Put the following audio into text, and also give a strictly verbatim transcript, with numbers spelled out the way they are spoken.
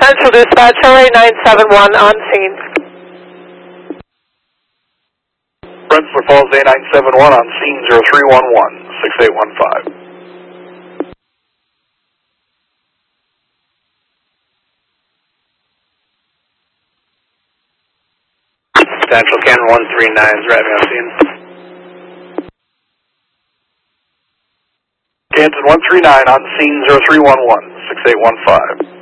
Central Dispatch, L A nine seven one on scene. Rensselaer Falls A nine seven one on scene zero three one one, six eight one five. Central Canton one three nine is arriving on scene. Canton one three nine on scene zero three one one, six eight one five.